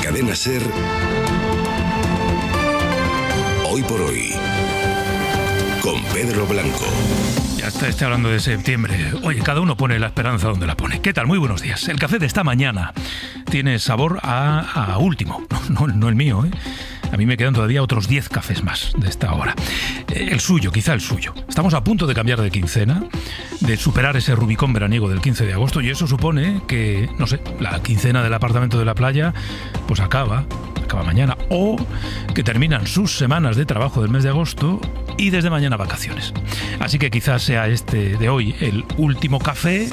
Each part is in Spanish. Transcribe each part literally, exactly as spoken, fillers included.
Cadena SER, Hoy por Hoy, con Pedro Blanco. Ya está, estoy hablando de septiembre. Oye, cada uno pone la esperanza donde la pone. ¿Qué tal? Muy buenos días. El café de esta mañana tiene sabor a, a último. No, no, no el mío, ¿eh? A mí me quedan todavía otros diez cafés más de esta hora. El suyo, quizá el suyo. Estamos a punto de cambiar de quincena, de superar ese Rubicón veraniego del quince de agosto, y eso supone que, no sé, la quincena del apartamento de la playa, pues acaba, acaba mañana, o que terminan sus semanas de trabajo del mes de agosto y desde mañana vacaciones. Así que quizás sea este de hoy el último café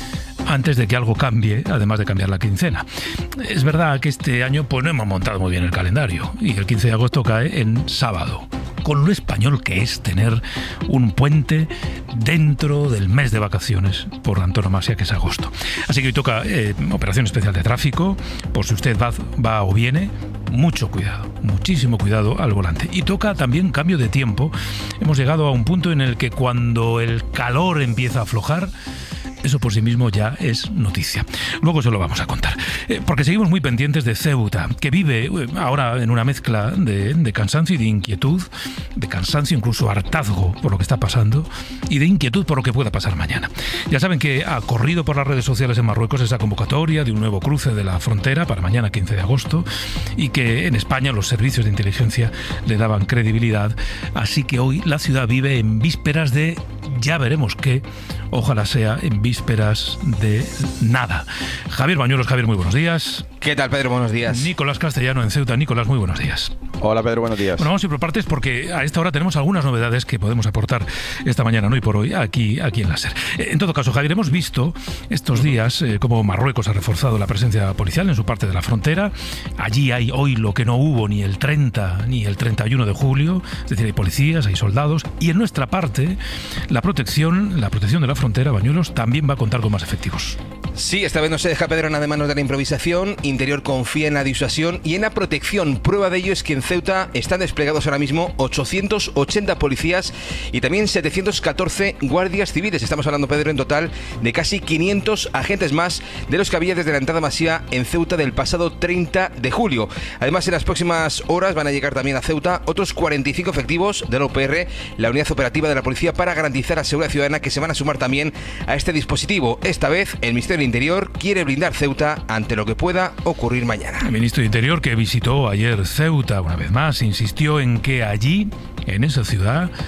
antes de que algo cambie, además de cambiar la quincena. Es verdad que este año pues no hemos montado muy bien el calendario y el quince de agosto cae en sábado, con lo español que es tener un puente dentro del mes de vacaciones por antonomasia, que es agosto. Así que hoy toca eh, operación especial de tráfico, por si usted va, va o viene, mucho cuidado, muchísimo cuidado al volante. Y toca también cambio de tiempo. Hemos llegado a un punto en el que cuando el calor empieza a aflojar, eso por sí mismo ya es noticia. Luego se lo vamos a contar. Eh, porque seguimos muy pendientes de Ceuta, que vive eh, ahora en una mezcla de, de cansancio y de inquietud, de cansancio, incluso hartazgo por lo que está pasando, y de inquietud por lo que pueda pasar mañana. Ya saben que ha corrido por las redes sociales en Marruecos esa convocatoria de un nuevo cruce de la frontera para mañana quince de agosto, y que en España los servicios de inteligencia le daban credibilidad. Así que hoy la ciudad vive en vísperas de ya veremos qué. Ojalá sea en vísperas de nada. Javier Bañuelos. Javier, muy buenos días. ¿Qué tal, Pedro? Buenos días. Nicolás Castellano en Ceuta. Nicolás, muy buenos días. Hola, Pedro, buenos días. Bueno, vamos a ir por partes porque a esta hora tenemos algunas novedades que podemos aportar esta mañana, no hoy por hoy, aquí, aquí en la SER. En todo caso, Javier, hemos visto estos días eh, cómo Marruecos ha reforzado la presencia policial en su parte de la frontera. Allí hay hoy lo que no hubo ni el treinta ni el treinta y uno de julio, es decir, hay policías, hay soldados, y en nuestra parte la protección, la protección de la frontera, Bañuelos, también va a contar con más efectivos. Sí, esta vez no se deja Pedro nada manos de la improvisación. Interior confía en la disuasión y en la protección. Prueba de ello es que en Ceuta están desplegados ahora mismo ochocientos ochenta policías y también setecientos catorce guardias civiles. Estamos hablando, Pedro, en total de casi quinientos agentes más de los que había desde la entrada masiva en Ceuta del pasado treinta de julio. Además, en las próximas horas van a llegar también a Ceuta otros cuarenta y cinco efectivos de la U P R, la unidad operativa de la policía, para garantizar la seguridad ciudadana, que se van a sumar también a este dispositivo. Esta vez el Ministerio del Interior quiere blindar Ceuta ante lo que pueda ocurrir mañana. El ministro de Interior, que visitó ayer Ceuta una vez más, insistió en que allí, en esa ciudad,